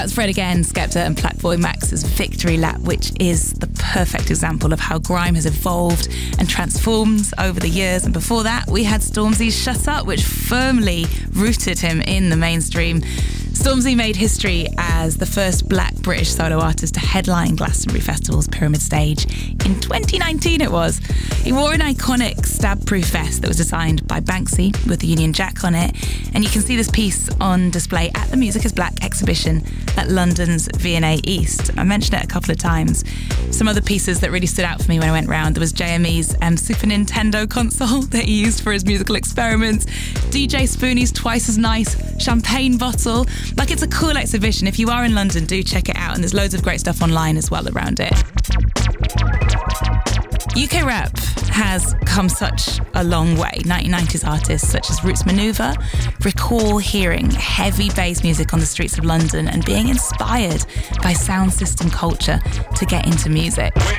That's Fred again, Skepta and Blackboy Max's Victory Lap, which is the perfect example of how grime has evolved and transformed over the years. And before that, we had Stormzy's Shut Up, which firmly rooted him in the mainstream. Stormzy made history as the first black British solo artist to headline Glastonbury Festival's Pyramid Stage. In 2019 it was. He wore an iconic stab-proof vest that was designed by Banksy with the Union Jack on it. And you can see this piece on display at the Music is Black exhibition at London's V&A East. I mentioned it a couple of times. Some other pieces that really stood out for me when I went round, there was JME's Super Nintendo console that he used for his musical experiments, DJ Spoonie's Twice as Nice champagne bottle. Like, it's a cool exhibition. If you are in London, do check it out. And there's loads of great stuff online as well around it. UK rap has come such a long way. 1990s artists such as Roots Manuva recall hearing heavy bass music on the streets of London and being inspired by sound system culture to get into music.